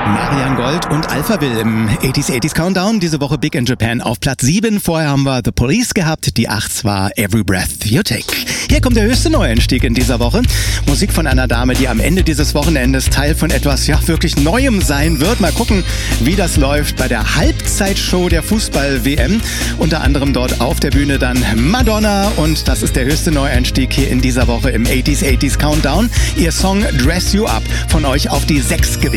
Marian Gold und Alpha Will im 80s Countdown. Diese Woche Big in Japan auf Platz 7. Vorher haben wir The Police gehabt. Die 8 war Every Breath You Take. Hier kommt der höchste Neueinstieg in dieser Woche. Musik von einer Dame, die am Ende dieses Wochenendes Teil von etwas wirklich Neuem sein wird. Mal gucken, wie das läuft bei der Halbzeitshow der Fußball-WM. Unter anderem dort auf der Bühne dann Madonna. Und das ist der höchste Neueinstieg hier in dieser Woche im 80s Countdown. Ihr Song Dress You Up von euch auf die 6 gewählt.